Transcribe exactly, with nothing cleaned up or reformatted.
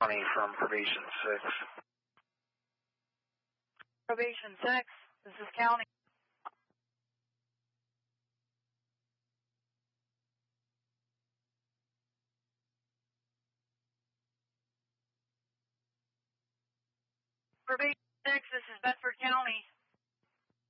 County from Probation six. Probation six, this is County. Probation six, this is Bedford County.